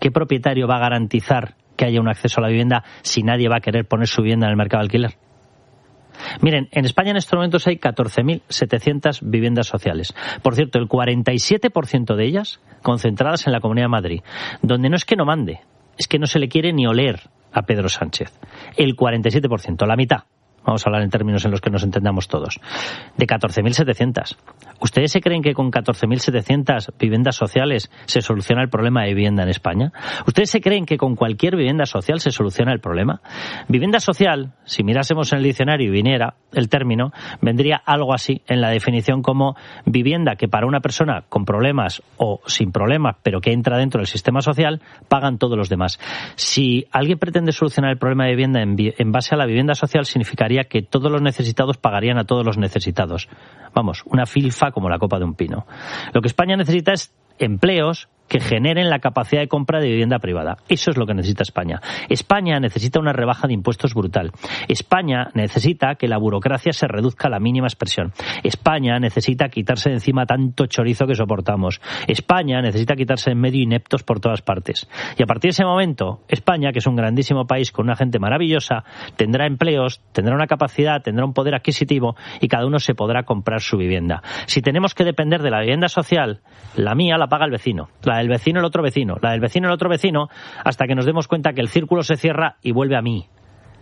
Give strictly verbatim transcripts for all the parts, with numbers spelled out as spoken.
¿Qué propietario va a garantizar que haya un acceso a la vivienda si nadie va a querer poner su vivienda en el mercado de alquiler? Miren, en España en estos momentos hay catorce mil setecientas viviendas sociales. Por cierto, el cuarenta y siete por ciento de ellas concentradas en la Comunidad de Madrid, donde no es que no mande, es que no se le quiere ni oler a Pedro Sánchez. El cuarenta y siete por ciento, la mitad. Vamos a hablar en términos en los que nos entendamos todos. De catorce mil setecientas. ¿Ustedes se creen que con catorce mil setecientas viviendas sociales se soluciona el problema de vivienda en España? ¿Ustedes se creen que con cualquier vivienda social se soluciona el problema? Vivienda social, si mirásemos en el diccionario y viniera el término, vendría algo así en la definición como vivienda que para una persona con problemas o sin problemas, pero que entra dentro del sistema social, pagan todos los demás. Si alguien pretende solucionar el problema de vivienda en, en base a la vivienda social, significaría que todos los necesitados pagarían a todos los necesitados. Vamos, una filfa como la copa de un pino. Lo que España necesita es empleos que generen la capacidad de compra de vivienda privada. Eso es lo que necesita España. España necesita una rebaja de impuestos brutal. España necesita que la burocracia se reduzca a la mínima expresión. España necesita quitarse de encima tanto chorizo que soportamos. España necesita quitarse en medio ineptos por todas partes. Y a partir de ese momento, España, que es un grandísimo país con una gente maravillosa, tendrá empleos, tendrá una capacidad, tendrá un poder adquisitivo y cada uno se podrá comprar su vivienda. Si tenemos que depender de la vivienda social, la mía la paga el vecino, la del vecino el otro vecino, la del vecino el otro vecino, hasta que nos demos cuenta que el círculo se cierra y vuelve a mí.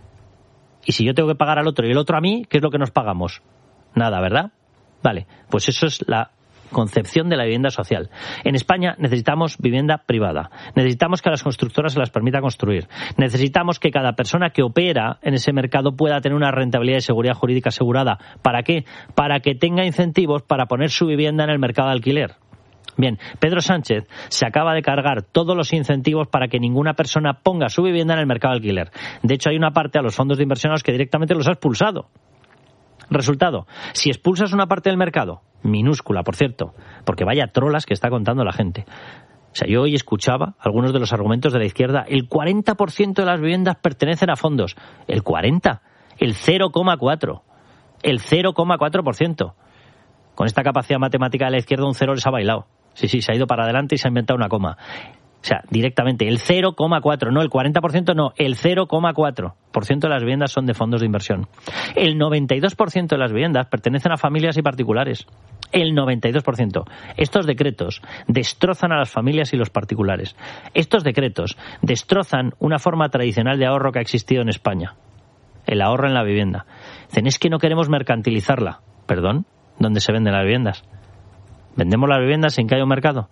Y si yo tengo que pagar al otro y el otro a mí, ¿qué es lo que nos pagamos? Nada, ¿verdad? Vale, pues eso es la concepción de la vivienda social. En España necesitamos vivienda privada. Necesitamos que a las constructoras se las permita construir. Necesitamos que cada persona que opera en ese mercado pueda tener una rentabilidad y seguridad jurídica asegurada. ¿Para qué? Para que tenga incentivos para poner su vivienda en el mercado de alquiler. Bien, Pedro Sánchez se acaba de cargar todos los incentivos para que ninguna persona ponga su vivienda en el mercado de alquiler. De hecho, hay una parte a los fondos de inversión a los que directamente los ha expulsado. Resultado, si expulsas una parte del mercado, minúscula, por cierto, porque vaya trolas que está contando la gente. O sea, yo hoy escuchaba algunos de los argumentos de la izquierda. El cuarenta por ciento de las viviendas pertenecen a fondos. ¿El cuarenta? El cero coma cuatro. El cero coma cuatro por ciento. Con esta capacidad matemática de la izquierda, un cero les ha bailado. Sí, sí, se ha ido para adelante y se ha inventado una coma. O sea, directamente, el cero coma cuatro, no el cuarenta por ciento, no, el cero coma cuatro por ciento de las viviendas son de fondos de inversión. El noventa y dos por ciento de las viviendas pertenecen a familias y particulares. El noventa y dos por ciento. Estos decretos destrozan a las familias y los particulares. Estos decretos destrozan una forma tradicional de ahorro que ha existido en España. El ahorro en la vivienda. Dicen, es que no queremos mercantilizarla. ¿Perdón? ¿Dónde se venden las viviendas? ¿Vendemos las viviendas sin que haya un mercado?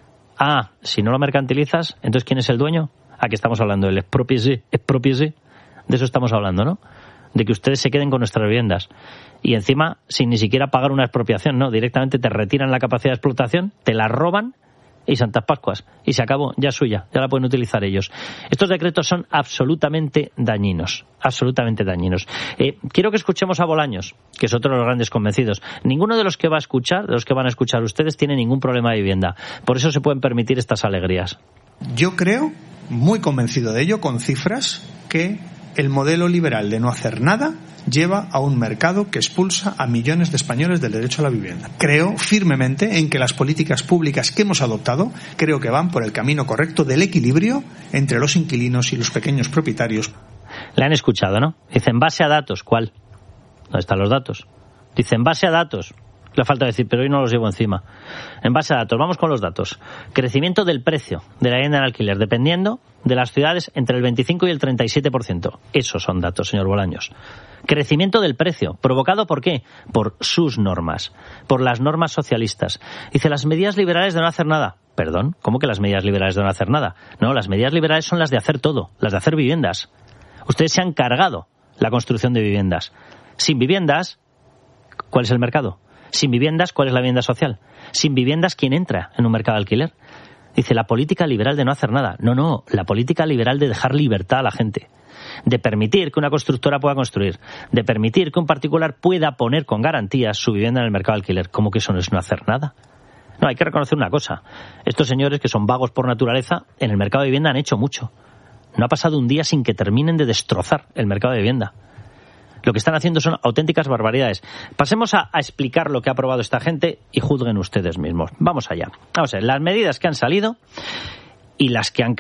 Ah, si no lo mercantilizas, entonces ¿quién es el dueño? Aquí estamos hablando del expropiese, expropiese. De eso estamos hablando, ¿no? De que ustedes se queden con nuestras viviendas. Y encima, sin ni siquiera pagar una expropiación, ¿no? Directamente te retiran la capacidad de explotación, te la roban y Santas Pascuas. Y se acabó, ya es suya, ya la pueden utilizar ellos. Estos decretos son absolutamente dañinos, absolutamente dañinos. Eh, quiero que escuchemos a Bolaños, que es otro de los grandes convencidos. Ninguno de los que va a escuchar, de los que van a escuchar ustedes, tiene ningún problema de vivienda. Por eso se pueden permitir estas alegrías. Yo creo, muy convencido de ello, con cifras, que el modelo liberal de no hacer nada lleva a un mercado que expulsa a millones de españoles del derecho a la vivienda. Creo firmemente en que las políticas públicas que hemos adoptado creo que van por el camino correcto del equilibrio entre los inquilinos y los pequeños propietarios. Le han escuchado, ¿no? Dice, en base a datos. ¿Cuál? ¿Dónde están los datos? Dice, en base a datos. Le falta decir, pero hoy no los llevo encima. En base a datos, vamos con los datos. Crecimiento del precio de la vivienda en alquiler, dependiendo de las ciudades, entre el veinticinco y el treinta y siete por ciento. Esos son datos, señor Bolaños. Crecimiento del precio, provocado ¿por qué? Por sus normas, por las normas socialistas. Dice, las medidas liberales de no hacer nada. Perdón, ¿cómo que las medidas liberales de no hacer nada? No, las medidas liberales son las de hacer todo, las de hacer viviendas. Ustedes se han cargado la construcción de viviendas. Sin viviendas, ¿cuál es el mercado? Sin viviendas, ¿cuál es la vivienda social? Sin viviendas, ¿quién entra en un mercado de alquiler? Dice, la política liberal de no hacer nada. No, no, la política liberal de dejar libertad a la gente. De permitir que una constructora pueda construir. De permitir que un particular pueda poner con garantías su vivienda en el mercado de alquiler. ¿Cómo que eso no es no hacer nada? No, hay que reconocer una cosa. Estos señores, que son vagos por naturaleza, en el mercado de vivienda han hecho mucho. No ha pasado un día sin que terminen de destrozar el mercado de vivienda. Lo que están haciendo son auténticas barbaridades. Pasemos a, a explicar lo que ha aprobado esta gente y juzguen ustedes mismos. Vamos allá. Vamos a ver, las medidas que han salido y las que han